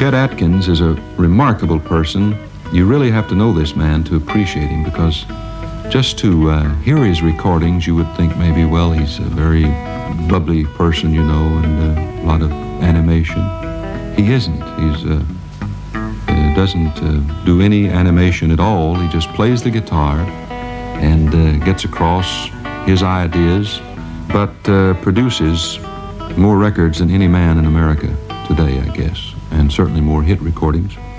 Chet Atkins is a remarkable person. You really have to know this man to appreciate him, because just to hear his recordings, you would think maybe, well, he's a very bubbly person, you know, and a lot of animation. He isn't. He doesn't do any animation at all. He just plays the guitar and gets across his ideas, but produces more records than any man in America today, I guess, and certainly more hit recordings.